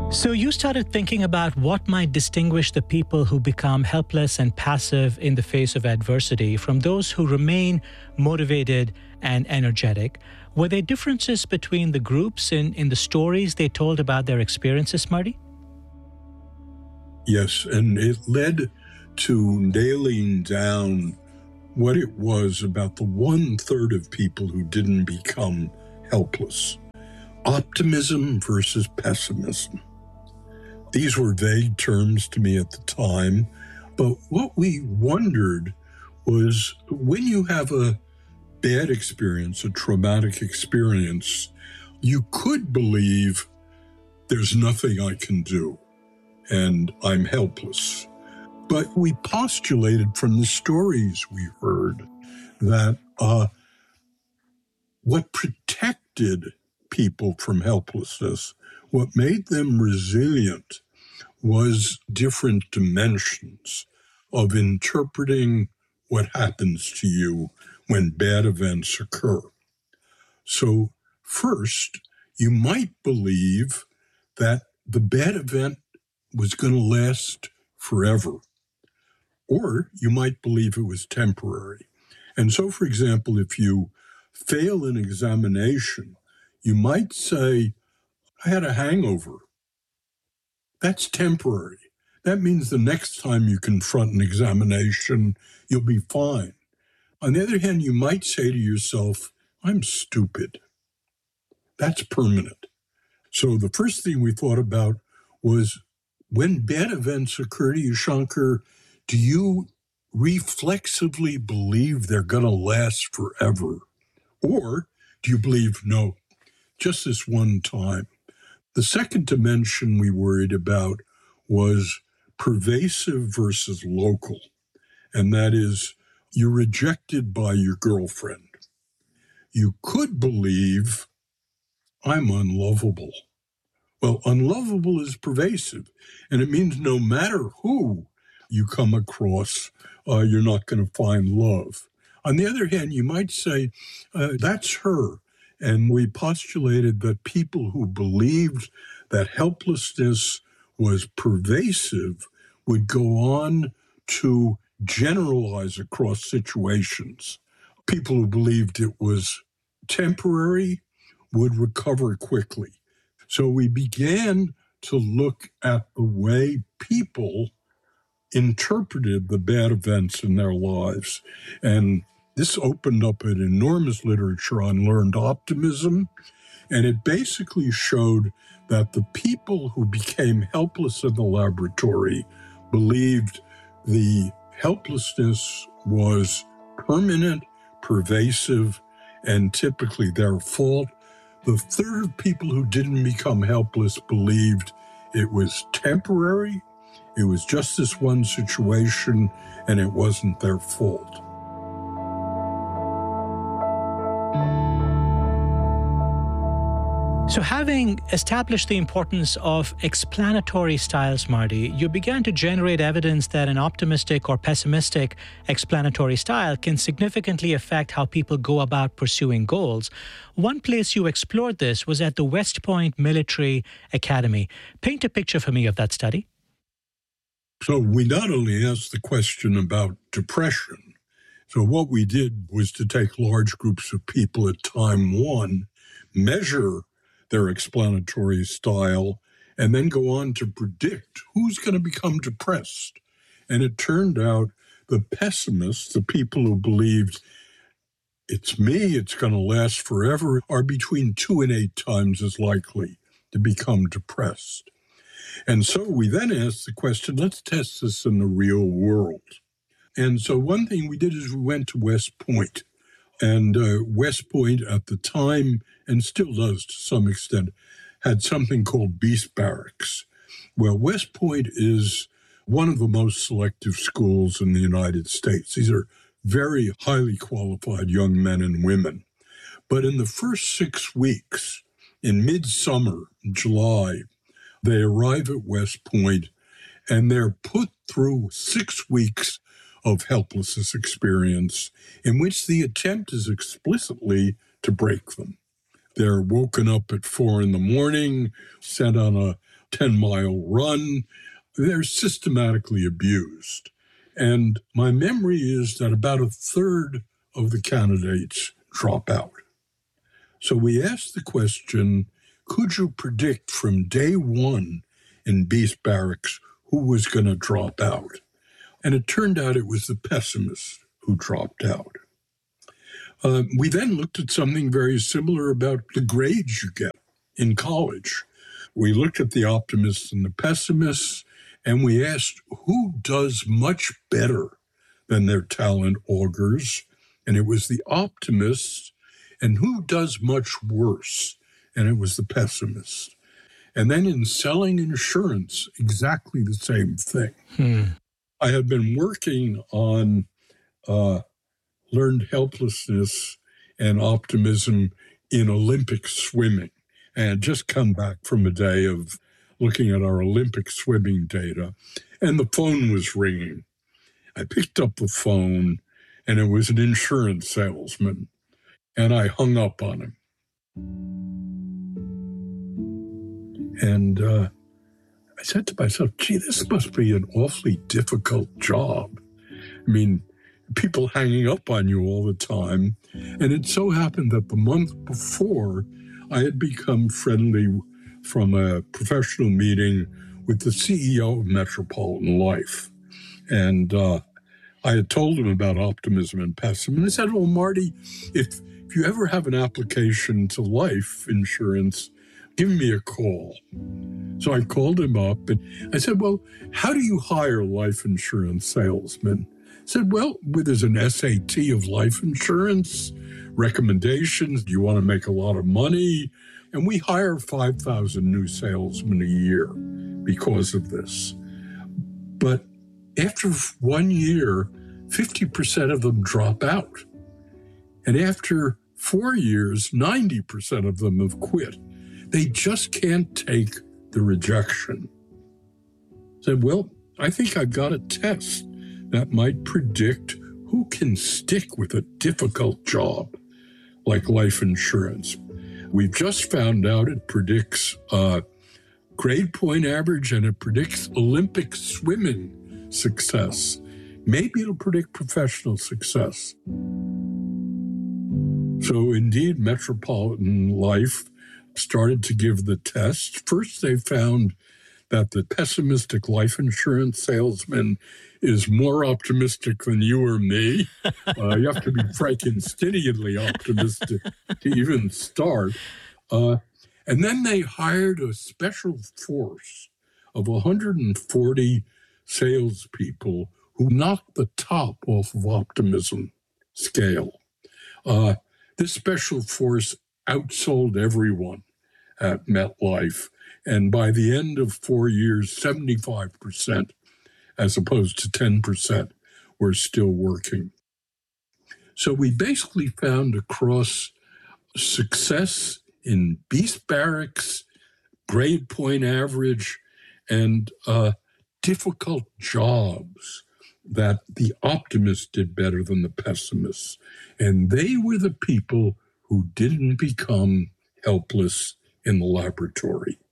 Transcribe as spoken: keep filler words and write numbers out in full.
So you started thinking about what might distinguish the people who become helpless and passive in the face of adversity from those who remain motivated and energetic. Were there differences between the groups in, in the stories they told about their experiences, Marty? Yes, and it led to nailing down what it was about the one-third of people who didn't become helpless. Optimism versus pessimism. These were vague terms to me at the time, but what we wondered was when you have a bad experience, a traumatic experience, you could believe there's nothing I can do and I'm helpless. But we postulated from the stories we heard that uh, what protected people from helplessness, what made them resilient, was different dimensions of interpreting what happens to you when bad events occur. So first, you might believe that the bad event was going to last forever, or you might believe it was temporary. And so, for example, if you fail an examination, you might say, I had a hangover. That's temporary. That means the next time you confront an examination, you'll be fine. On the other hand, you might say to yourself, I'm stupid. That's permanent. So the first thing we thought about was, when bad events occur to you, Shankar, do you reflexively believe they're going to last forever? Or do you believe, no, just this one time? The second dimension we worried about was pervasive versus local. And that is, you're rejected by your girlfriend. You could believe, I'm unlovable. Well, unlovable is pervasive, and it means no matter who you come across, uh, you're not going to find love. On the other hand, you might say, uh, that's her. And we postulated that people who believed that helplessness was pervasive would go on to generalize across situations. People who believed it was temporary would recover quickly. So we began to look at the way people interpreted the bad events in their lives. And this opened up an enormous literature on learned optimism. And it basically showed that the people who became helpless in the laboratory believed the helplessness was permanent, pervasive, and typically their fault. The third of people who didn't become helpless believed it was temporary, it was just this one situation, and it wasn't their fault. So having established the importance of explanatory styles, Marty, you began to generate evidence that an optimistic or pessimistic explanatory style can significantly affect how people go about pursuing goals. One place you explored this was at the West Point Military Academy. Paint a picture for me of that study. So we not only asked the question about depression, so what we did was to take large groups of people at time one, measure their explanatory style, and then go on to predict who's going to become depressed. And it turned out the pessimists, the people who believed it's me, it's going to last forever, are between two and eight times as likely to become depressed. And so we then asked the question, let's test this in the real world. And so one thing we did is we went to West Point. And uh, West Point at the time, and still does to some extent, had something called Beast Barracks. Well, West Point is one of the most selective schools in the United States. These are very highly qualified young men and women. But in the first six weeks, in midsummer, July, they arrive at West Point and they're put through six weeks of helplessness experience in which the attempt is explicitly to break them. They're woken up at four in the morning, sent on a, ten-mile run. They're systematically abused. And my memory is that about a third of the candidates drop out. So we asked the question, could you predict from day one in Beast Barracks who was going to drop out? And it turned out it was the pessimist who dropped out. Uh, we then looked at something very similar about the grades you get in college. We looked at the optimists and the pessimists, and we asked who does much better than their talent augurs, and it was the optimists, and who does much worse, and it was the pessimist. And then in selling insurance, exactly the same thing. Hmm. I had been working on uh, learned helplessness and optimism in Olympic swimming, and I'd just come back from a day of looking at our Olympic swimming data, and the phone was ringing. I picked up the phone, and it was an insurance salesman, and I hung up on him. And uh, I said to myself, gee, this must be an awfully difficult job. I mean, people hanging up on you all the time. And it so happened that the month before, I had become friendly from a professional meeting with the C E O of Metropolitan Life. And uh, I had told him about optimism and pessimism. And I said, well, Marty, if, if you ever have an application to life insurance, give me a call. So I called him up and I said, well, how do you hire life insurance salesmen? He said, well, there's an S A T of life insurance, recommendations. Do you want to make a lot of money? And we hire five thousand new salesmen a year because of this. But after one year, fifty percent of them drop out. And after four years, ninety percent of them have quit. They just can't take the rejection. I said, well, I think I've got a test that might predict who can stick with a difficult job like life insurance. We've just found out it predicts uh, grade point average and it predicts Olympic swimming success. Maybe it'll predict professional success. So indeed, Metropolitan Life started to give the test. First, they found that the pessimistic life insurance salesman is more optimistic than you or me. Uh, you have to be Frankensteinianly optimistic to even start. Uh, and then they hired a special force of one hundred forty salespeople who knocked the top off of optimism scale. Uh, this special force outsold everyone at MetLife. And by the end of four years, seventy-five percent, as opposed to ten percent, were still working. So we basically found across success in Beast Barracks, grade point average, and uh, difficult jobs that the optimists did better than the pessimists. And they were the people who didn't become helpless in the laboratory.